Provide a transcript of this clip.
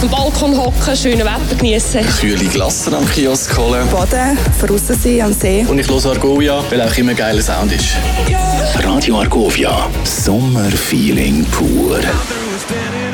dem Balkon hocken, schönes Wetter genießen. Kühle Glassen am Kiosk holen. Baden, draussen sein am See. Und ich höre Argovia, weil auch immer geiler Sound ist. Radio Argovia, Sommerfeeling pur.